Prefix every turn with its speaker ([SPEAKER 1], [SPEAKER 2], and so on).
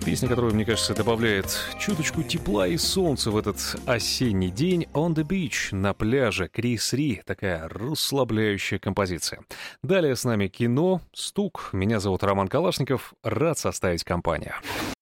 [SPEAKER 1] Песня, которая, мне кажется, добавляет чуточку тепла и солнца в этот осенний день. On the Beach, на пляже, Крис Ри. Такая расслабляющая композиция. Далее с нами кино «Стук». Меня зовут Роман Калашников. Рад составить компанию.